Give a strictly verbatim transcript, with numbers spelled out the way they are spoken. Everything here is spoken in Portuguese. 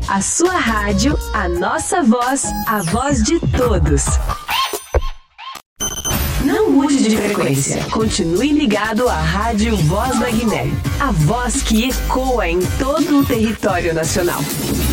A sua rádio, a nossa voz, a voz de todos. Não mude de frequência. Continue ligado à Rádio Voz da Guiné. A voz que ecoa em todo o território nacional.